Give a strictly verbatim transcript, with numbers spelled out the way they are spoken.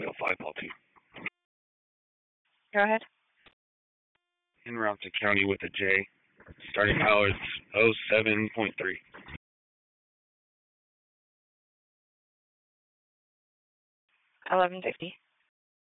Whale five, Paul two. Go ahead. En route to county with a J. Starting power is oh seven point three. eleven fifty.